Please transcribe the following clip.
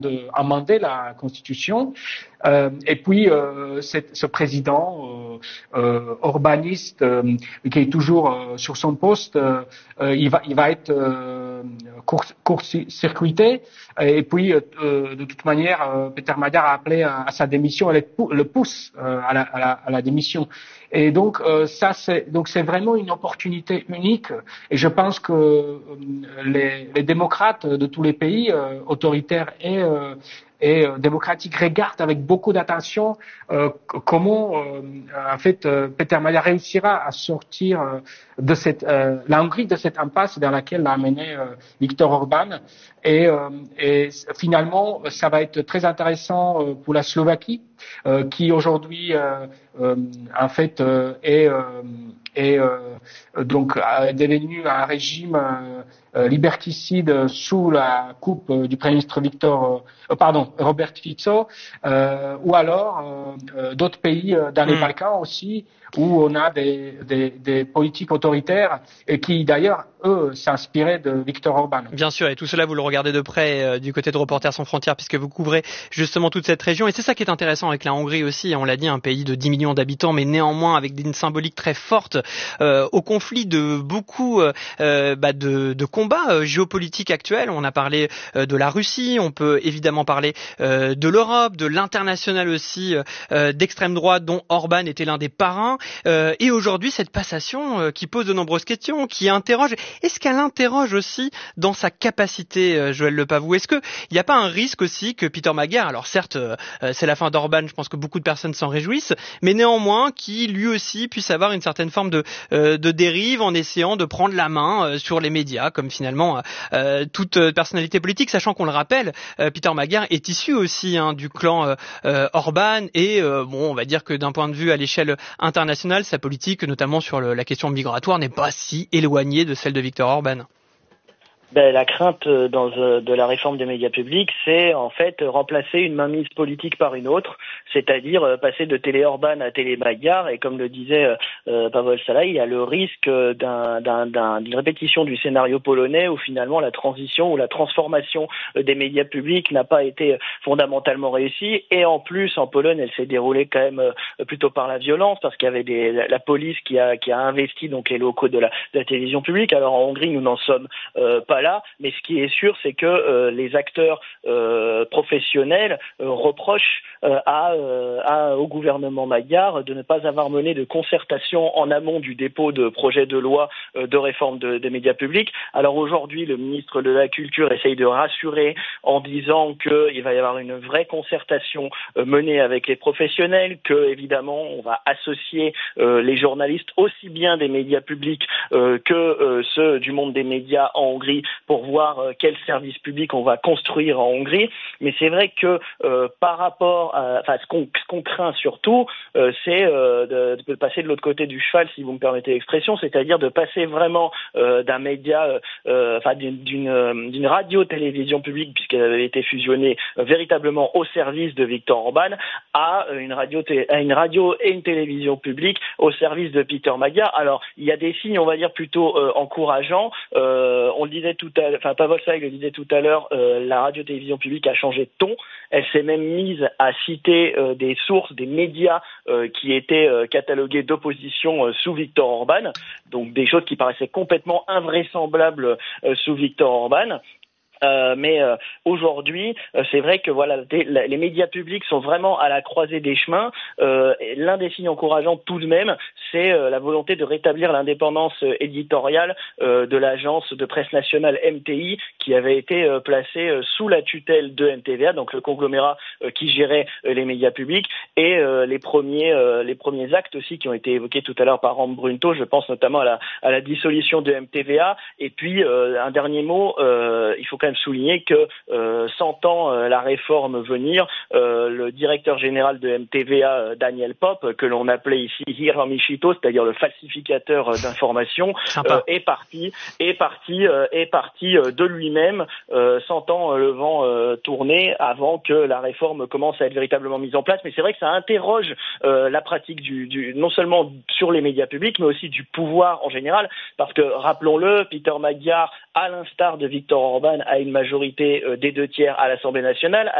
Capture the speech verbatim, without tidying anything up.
d'amender la Constitution. Euh, et puis, euh, cette, ce président euh, euh, urbaniste euh, qui est toujours euh, sur son poste, euh, il va, il va être euh, court-circuité. Et puis, euh, de toute manière, euh, Peter Magyar a appelé à, à sa démission, elle le pousse euh, à, la, à, la, à la démission. Et donc, euh, ça, c'est donc c'est vraiment une opportunité unique. Et je pense que euh, les, les démocrates de tous les pays euh, autoritaires et euh, et euh, démocratique regarde avec beaucoup d'attention euh, comment euh, en fait euh, Peter Magyar réussira à sortir euh, de cette euh, la Hongrie de cette impasse dans laquelle l'a amené euh, Viktor Orban et, euh, et finalement ça va être très intéressant euh, pour la Slovaquie euh, qui aujourd'hui euh, euh, en fait euh, est euh, est euh, donc est devenu un régime euh, euh, liberticide sous la coupe euh, du Premier ministre Victor euh, pardon Robert Fico euh, ou alors euh, d'autres pays euh, dans les mmh. Balkans aussi où on a des, des, des politiques autoritaires et qui d'ailleurs eux s'inspiraient de Viktor Orban. Bien sûr, et tout cela vous le regardez de près euh, du côté de Reporters sans frontières puisque vous couvrez justement toute cette région et c'est ça qui est intéressant avec la Hongrie aussi, on l'a dit, un pays de dix millions d'habitants mais néanmoins avec une symbolique très forte euh, au conflit de beaucoup euh, bah, de, de combats euh, géopolitiques actuels. On a parlé euh, de la Russie, on peut évidemment parler euh, de l'Europe, de l'international aussi euh, d'extrême droite dont Orban était l'un des parrains. Euh, et aujourd'hui, cette passation euh, qui pose de nombreuses questions, qui interroge, est-ce qu'elle interroge aussi dans sa capacité, euh, Joël Lepavou? Est-ce qu'il n'y a pas un risque aussi que Peter Magyar, alors certes, euh, c'est la fin d'Orban, je pense que beaucoup de personnes s'en réjouissent, mais néanmoins, qui lui aussi puisse avoir une certaine forme de, euh, de dérive en essayant de prendre la main euh, sur les médias, comme finalement euh, toute personnalité politique, sachant qu'on le rappelle, euh, Peter Magyar est issu aussi hein, du clan euh, Orban et euh, bon, on va dire que d'un point de vue à l'échelle internationale, sa politique, notamment sur le, la question migratoire, n'est pas si éloignée de celle de Viktor Orban. Ben, la crainte dans, de la réforme des médias publics, c'est en fait remplacer une mainmise politique par une autre, c'est-à-dire passer de télé Orban à télé Magyar. Et comme le disait euh, Pavol Salai, il y a le risque d'un, d'un, d'un, d'une répétition du scénario polonais où finalement la transition ou la transformation des médias publics n'a pas été fondamentalement réussie. Et en plus, en Pologne, elle s'est déroulée quand même plutôt par la violence parce qu'il y avait des, la, la police qui a, qui a investi donc les locaux de la, de la télévision publique. Alors en Hongrie, nous n'en sommes euh, pas là, mais ce qui est sûr, c'est que euh, les acteurs euh, professionnels euh, reprochent euh, à, euh, à, au gouvernement magyar de ne pas avoir mené de concertation en amont du dépôt de projets de loi euh, de réforme de, des médias publics. Alors aujourd'hui, le ministre de la Culture essaye de rassurer en disant qu'il va y avoir une vraie concertation euh, menée avec les professionnels, que évidemment on va associer euh, les journalistes aussi bien des médias publics euh, que euh, ceux du monde des médias en Hongrie pour voir euh, quel service public on va construire en Hongrie. Mais c'est vrai que euh, par rapport à, enfin, ce qu'on, ce qu'on craint surtout, euh, c'est euh, de, de passer de l'autre côté du cheval, si vous me permettez l'expression, c'est-à-dire de passer vraiment euh, d'un média, euh, enfin d'une, d'une, d'une radio-télévision publique, puisqu'elle avait été fusionnée euh, véritablement au service de Viktor Orban, à une radio, à une radio et une télévision publique au service de Peter Magyar. Alors, il y a des signes, on va dire, plutôt euh, encourageants. Euh, on le disait tout à l'heure, enfin Pavol Salai le disait tout à l'heure, euh, la radio-télévision publique a changé de ton. Elle s'est même mise à citer euh, des sources, des médias euh, qui étaient euh, catalogués d'opposition euh, sous Viktor Orban, donc des choses qui paraissaient complètement invraisemblables euh, sous Viktor Orban. Euh, mais euh, aujourd'hui, euh, c'est vrai que voilà, les, les médias publics sont vraiment à la croisée des chemins. Euh, et l'un des signes encourageants, tout de même, c'est euh, la volonté de rétablir l'indépendance euh, éditoriale euh, de l'agence de presse nationale M T I, qui avait été euh, placée euh, sous la tutelle de M T V A, donc le conglomérat euh, qui gérait euh, les médias publics, et euh, les premiers, euh, les premiers actes aussi qui ont été évoqués tout à l'heure par Ram Brunto. Je pense notamment à la, à la dissolution de M T V A. Et puis euh, un dernier mot, euh, il faut quand même souligner que euh, sentant euh, la réforme venir, euh, le directeur général de M T V A, euh, Daniel Pop, que l'on appelait ici Hiramichito, c'est-à-dire le falsificateur euh, d'informations, euh, est parti, est parti, euh, est parti euh, de lui-même, euh, sentant euh, le vent euh, tourner avant que la réforme commence à être véritablement mise en place. Mais c'est vrai que ça interroge euh, la pratique du, du, non seulement sur les médias publics, mais aussi du pouvoir en général, parce que rappelons-le, Peter Magyar, à l'instar de Viktor Orban, a une majorité des deux tiers à l'Assemblée nationale.